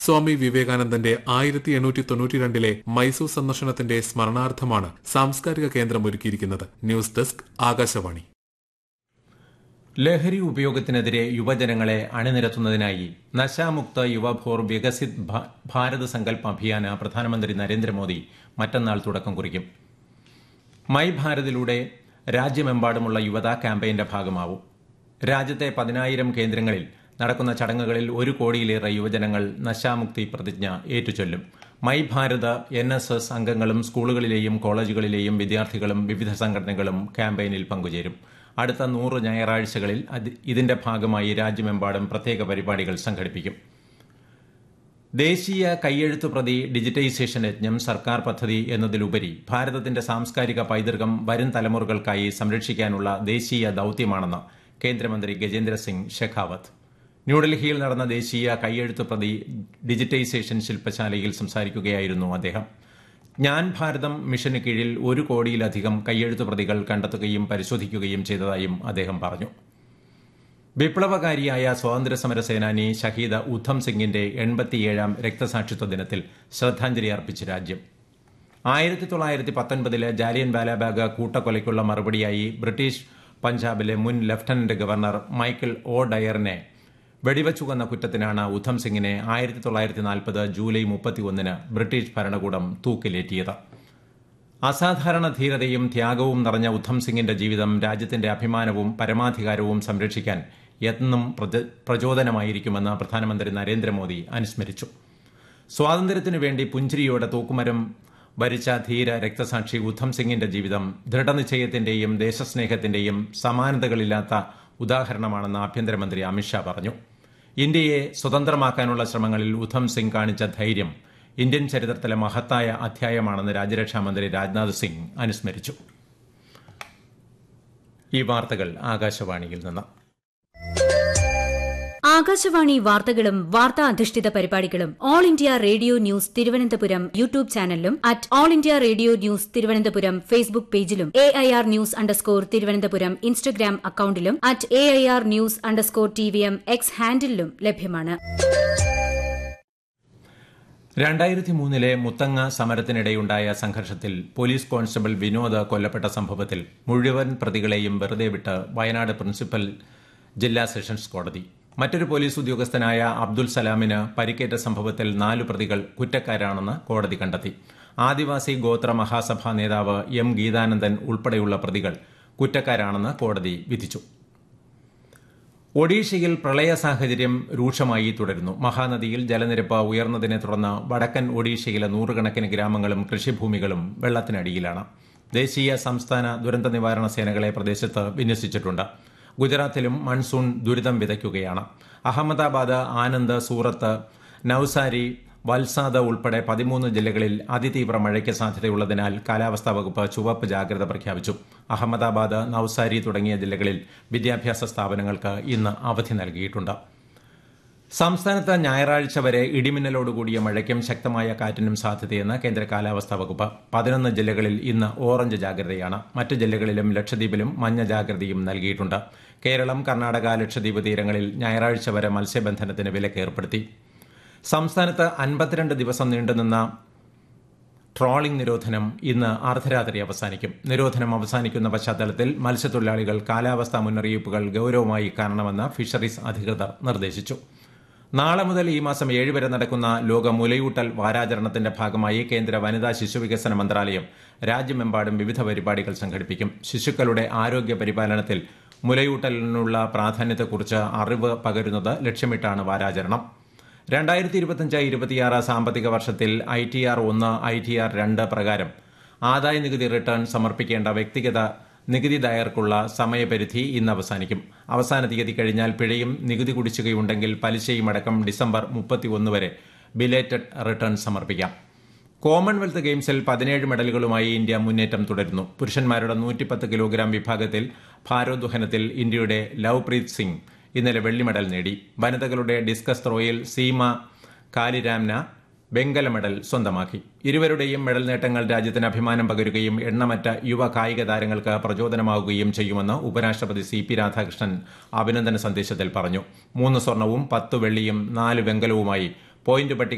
സ്വാമി വിവേകാനന്ദന്റെ 1892 മൈസൂർ സന്ദർശനത്തിന്റെ സ്മരണാർത്ഥമാണ് സാംസ്കാരിക കേന്ദ്രം ഒരുക്കിയിരിക്കുന്നത്. News desk, Akashvani. ലഹരി ഉപയോഗത്തിനെതിരെ യുവജനങ്ങളെ അണിനിരത്തുന്നതിനായി നശാമുക്ത യുവഭോർ വികസിത് ഭാരത് സങ്കല്പ് അഭിയാന് പ്രധാനമന്ത്രി നരേന്ദ്രമോദി മറ്റന്നാൾ തുടക്കം കുറിക്കും. മൈ ഭാരതിലൂടെ രാജ്യമെമ്പാടുമുള്ള യുവത ക്യാമ്പയിന്റെ ഭാഗമാവും. രാജ്യത്തെ 10,000 കേന്ദ്രങ്ങളിൽ നടക്കുന്ന ചടങ്ങുകളിൽ 1 കോടിയിലേറെ യുവജനങ്ങൾ നശാമുക്തി പ്രതിജ്ഞ ഏറ്റുചൊല്ലും. മൈ ഭാരത് NSS അംഗങ്ങളും സ്കൂളുകളിലെയും കോളേജുകളിലെയും വിദ്യാർത്ഥികളും വിവിധ സംഘടനകളും ക്യാമ്പയിനിൽ പങ്കുചേരും. അടുത്ത 100 ഞായറാഴ്ചകളിൽ ഇതിന്റെ ഭാഗമായി രാജ്യമെമ്പാടും പ്രത്യേക പരിപാടികൾ സംഘടിപ്പിക്കും. ദേശീയ കൈയെഴുത്തു പ്രതി ഡിജിറ്റൈസേഷൻ യജ്ഞം സർക്കാർ പദ്ധതി എന്നതിലുപരി ഭാരതത്തിന്റെ സാംസ്കാരിക പൈതൃകം വരും തലമുറകൾക്കായി സംരക്ഷിക്കാനുള്ള ദേശീയ ദൌത്യമാണെന്ന് കേന്ദ്രമന്ത്രി ഗജേന്ദ്ര സിംഗ് ഷെഖാവത്ത്. ന്യൂഡൽഹിയിൽ നടന്ന ദേശീയ കൈയെഴുത്തു പ്രതി ഡിജിറ്റൈസേഷൻ ശില്പശാലയിൽ സംസാരിക്കുകയായിരുന്നു അദ്ദേഹം. ജ്ഞാൻ ഭാരതം മിഷന് കീഴിൽ 1 കോടിയിലധികം കൈയെഴുത്തു പ്രതികൾ കണ്ടെത്തുകയും പരിശോധിക്കുകയും ചെയ്തതായും അദ്ദേഹം പറഞ്ഞു. വിപ്ലവകാരിയായ സ്വാതന്ത്ര്യസമര സേനാനി ഷഹീദ് ഉദ്ധം സിംഗിന്റെ 87ാം രക്തസാക്ഷിത്വ ദിനത്തിൽ ശ്രദ്ധാഞ്ജലി അർപ്പിച്ച് രാജ്യം. 1919 ജാലിയൻ വാലാബാഗ് കൂട്ടക്കൊലയ്ക്കുള്ള മറുപടിയായി ബ്രിട്ടീഷ് പഞ്ചാബിലെ മുൻ ലഫ്റ്റനന്റ് ഗവർണർ മൈക്കിൾ ഒ ഡയറിനെ വെടിവച്ചു കൊന്ന കുറ്റത്തിനാണ് ഉദ്ധം സിംഗിനെ 1940 ജൂലൈ 31 ബ്രിട്ടീഷ് ഭരണകൂടം തൂക്കിലേറ്റിയത്. അസാധാരണ ധീരതയും ത്യാഗവും നിറഞ്ഞ ഉദ്ധം സിംഗിന്റെ ജീവിതം രാജ്യത്തിന്റെ അഭിമാനവും പരമാധികാരവും സംരക്ഷിക്കാൻ എന്നും പ്രചോദനമായിരിക്കുമെന്ന് പ്രധാനമന്ത്രി നരേന്ദ്രമോദി അനുസ്മരിച്ചു. സ്വാതന്ത്ര്യത്തിനു വേണ്ടി പുഞ്ചിരിയോടെ തൂക്കുമരം വരിച്ച ധീര രക്തസാക്ഷി ഉദ്ധം സിംഗിന്റെ ജീവിതം ദൃഢനിശ്ചയത്തിന്റെയും ദേശസ്നേഹത്തിന്റെയും സമാനതകളില്ലാത്ത ഉദാഹരണമാണെന്ന് ആഭ്യന്തരമന്ത്രി അമിത്ഷാ പറഞ്ഞു. ഇന്ത്യയെ സ്വതന്ത്രമാക്കാനുള്ള ശ്രമങ്ങളിൽ ഉദ്ധം സിംഗ് കാണിച്ച ധൈര്യം ഇന്ത്യൻ ചരിത്രത്തിലെ മഹത്തായ അധ്യായമാണെന്ന് രാജ്യരക്ഷാമന്ത്രി രാജ്നാഥ് സിംഗ് അനുസ്മരിച്ചു. ഈ വാർത്തകൾ ആകാശവാണിയിൽ നിന്ന്. ആകാശവാണി വാർത്തകളും വാർത്താ അധിഷ്ഠിത പരിപാടികളും all India radio news Thiruvananthapuram YouTube ചാനലിലും all India radio news Thiruvananthapuram Facebook പേജിലും AIR _ തിരുവനന്തപുരം ഇൻസ്റ്റഗ്രാം അക്കൌണ്ടിലും AIR News _ X ഹാൻഡിലും ലഭ്യമാണ്. 2003 മുത്തങ്ങ സമരത്തിനിടെയുണ്ടായ സംഘർഷത്തിൽ പോലീസ് കോൺസ്റ്റബിൾ വിനോദ് കൊല്ലപ്പെട്ട സംഭവത്തിൽ മുഴുവൻ പ്രതികളെയും വെറുതെ വിട്ട് വയനാട് പ്രിൻസിപ്പൽ ജില്ലാ സെഷൻസ് കോടതി. മറ്റൊരു പോലീസ് ഉദ്യോഗസ്ഥനായ അബ്ദുൽ സലാമിന് പരിക്കേറ്റ സംഭവത്തിൽ 4 പ്രതികൾ കുറ്റക്കാരാണെന്ന് കോടതി കണ്ടെത്തി. ആദിവാസി ഗോത്ര മഹാസഭാ നേതാവ് M ഗീതാനന്ദൻ ഉൾപ്പെടെയുള്ള പ്രതികൾ കുറ്റക്കാരാണെന്ന് കോടതി വിധിച്ചു. ഒഡീഷയിൽ പ്രളയ സാഹചര്യം രൂക്ഷമായി തുടരുന്നു. മഹാനദിയിൽ ജലനിരപ്പ് ഉയർന്നതിനെ തുടർന്ന് വടക്കൻ ഒഡീഷയിലെ 100 കണക്കിന് ഗ്രാമങ്ങളും കൃഷിഭൂമികളും വെള്ളത്തിനടിയിലാണ്. ദേശീയ സംസ്ഥാന ദുരന്ത നിവാരണ സേനകളെ പ്രദേശത്ത് വിന്യസിച്ചിട്ടുണ്ട്. ഗുജറാത്തിലും മൺസൂൺ ദുരിതം വിതയ്ക്കുകയാണ്. അഹമ്മദാബാദ്, ആനന്ദ്, സൂറത്ത്, നൌസാരി, വൽസാദ് ഉൾപ്പെടെ 13 ജില്ലകളിൽ അതിതീവ്ര മഴയ്ക്ക് സാധ്യതയുള്ളതിനാൽ കാലാവസ്ഥാ വകുപ്പ് ചുവപ്പ് ജാഗ്രത പ്രഖ്യാപിച്ചു. അഹമ്മദാബാദ്, നൌസാരി തുടങ്ങിയ ജില്ലകളിൽ വിദ്യാഭ്യാസ സ്ഥാപനങ്ങൾക്ക് ഇന്ന് അവധി നൽകിയിട്ടുണ്ട്. സംസ്ഥാനത്ത് ഞായറാഴ്ച വരെ ഇടിമിന്നലോടുകൂടിയ മഴയ്ക്കും ശക്തമായ കാറ്റിനും സാധ്യതയെന്ന് കേന്ദ്ര കാലാവസ്ഥാ വകുപ്പ്. 11 ജില്ലകളിൽ ഇന്ന് ഓറഞ്ച് ജാഗ്രതയാണ്. മറ്റ് ജില്ലകളിലും ലക്ഷദ്വീപിലും മഞ്ഞ ജാഗ്രതയും നൽകിയിട്ടുണ്ട്. കേരളം, കർണാടക, ലക്ഷദ്വീപ് തീരങ്ങളിൽ ഞായറാഴ്ച വരെ മത്സ്യബന്ധനത്തിന് വിലക്കേർപ്പെടുത്തി. സംസ്ഥാനത്ത് 52 ദിവസം നീണ്ടുനിന്ന ട്രോളിംഗ് നിരോധനം ഇന്ന് അർദ്ധരാത്രി അവസാനിക്കും. നിരോധനം അവസാനിക്കുന്ന പശ്ചാത്തലത്തിൽ മത്സ്യത്തൊഴിലാളികൾ കാലാവസ്ഥാ മുന്നറിയിപ്പുകൾ ഗൌരവമായി കാണണമെന്ന് ഫിഷറീസ് അധികൃതർ നിർദ്ദേശിച്ചു. നാളെ മുതൽ ഈ മാസം 7 വരെ നടക്കുന്ന ലോക മുലയൂട്ടൽ വാരാചരണത്തിന്റെ ഭാഗമായി കേന്ദ്ര വനിതാ ശിശുവികസന മന്ത്രാലയം രാജ്യമെമ്പാടും വിവിധ പരിപാടികൾ സംഘടിപ്പിക്കും. ശിശുക്കളുടെ ആരോഗ്യ പരിപാലനത്തിൽ മുലയൂട്ടലിനുള്ള പ്രാധാന്യത്തെക്കുറിച്ച് അറിവ് പകരുന്നത് ലക്ഷ്യമിട്ടാണ് വാരാചരണം. 2025-26 സാമ്പത്തിക വർഷത്തിൽ ITR 1, ITR 2 പ്രകാരം ആദായനികുതി റിട്ടേൺ സമർപ്പിക്കേണ്ട വ്യക്തിഗത നികുതിദായകർക്കുള്ള സമയപരിധി ഇന്ന് അവസാനിക്കും. അവസാന തീയതി കഴിഞ്ഞാൽ പിഴയും നികുതി കുടിശ്ശികയുണ്ടെങ്കിൽ പലിശയും അടക്കം ഡിസംബർ 31 വരെ ബിലേറ്റഡ് റിട്ടേൺ സമർപ്പിക്കാം. കോമൺവെൽത്ത് ഗെയിംസിൽ 17 മെഡലുകളുമായി ഇന്ത്യ മുന്നേറ്റം തുടരുന്നു. പുരുഷന്മാരുടെ 110 കിലോഗ്രാം വിഭാഗത്തിൽ ഭാരോദ്വഹനത്തിൽ ഇന്ത്യയുടെ ലവ്പ്രീത് സിംഗ് ഇന്നലെ വെള്ളി മെഡൽ നേടി. വനിതകളുടെ ഡിസ്കസ് ത്രോയിൽ സീമ കാലിരാംന വെങ്കല മെഡൽ സ്വന്തമാക്കി. ഇരുവരുടെയും മെഡൽ നേട്ടങ്ങൾ രാജ്യത്തിന് അഭിമാനം പകരുകയും എണ്ണമറ്റ യുവ കായിക താരങ്ങൾക്ക് പ്രചോദനമാവുകയും ചെയ്യുമെന്ന് ഉപരാഷ്ട്രപതി CP രാധാകൃഷ്ണൻ അഭിനന്ദന സന്ദേശത്തിൽ പറഞ്ഞു. 3 സ്വർണവും 10 വെള്ളിയും 4 വെങ്കലവുമായി പോയിന്റ് പട്ടിക